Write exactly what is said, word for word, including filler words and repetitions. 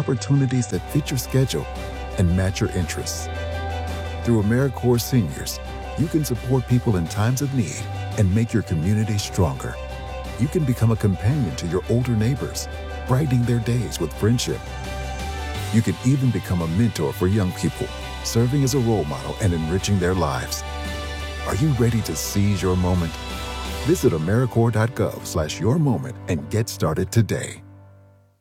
opportunities that fit your schedule and match your interests. Through AmeriCorps Seniors, you can support people in times of need and make your community stronger. You can become a companion to your older neighbors, brightening their days with friendship. You can even become a mentor for young people, serving as a role model and enriching their lives. Are you ready to seize your moment? Visit AmeriCorps.gov slash your moment and get started today.